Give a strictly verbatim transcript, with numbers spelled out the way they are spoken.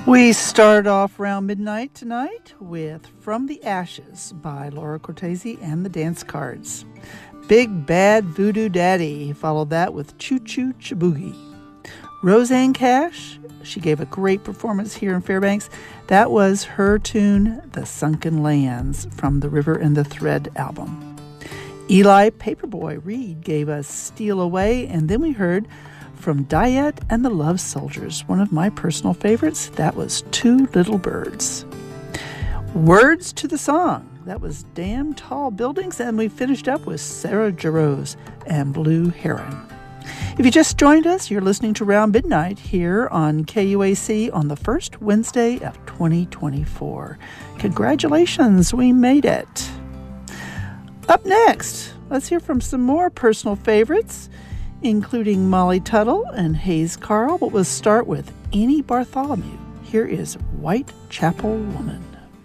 We start off around midnight tonight with From the Ashes by Laura Cortese and the Dance Cards. Big Bad Voodoo Daddy followed that with Choo Choo Chaboogie. Rosanne Cash, she gave a great performance here in Fairbanks. That was her tune, The Sunken Lands, from the River and the Thread album. Eli Paperboy Reed gave us Steal Away, and then we heard from Diet and the Love Soldiers, one of my personal favorites. That was Two Little Birds. Words to the Song, that was Damn Tall Buildings, and we finished up with Sarah Jarosz and Blue Heron. If you just joined us, you're listening to Round Midnight here on K U A C on the first Wednesday of twenty twenty-four. Congratulations, we made it. Up next, let's hear from some more personal favorites, including Molly Tuttle and Hayes Carl, but we'll start with Annie Bartholomew. Here is Whitechapel Woman.